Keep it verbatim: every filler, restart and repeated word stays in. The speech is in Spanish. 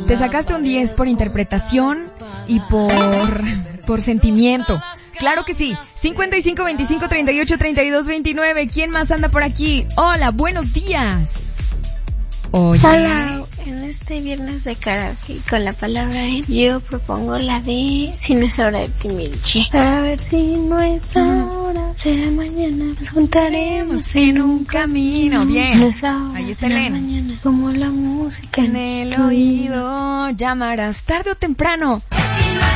Te sacaste un diez por interpretación y por, por sentimiento. Claro que sí. cincuenta y cinco, veinticinco, treinta y ocho, treinta y dos, veintinueve. ¿Quién más anda por aquí? Hola, buenos días. Oye. Hola, en este viernes de karaoke con la palabra en, yo propongo la de Si no es hora de Timbiriche. A ver si no es ahora, será mañana, nos juntaremos en un camino. Bien. No es ahora, Ahí está será Elena. mañana, como la música En el oído llamarás tarde o temprano.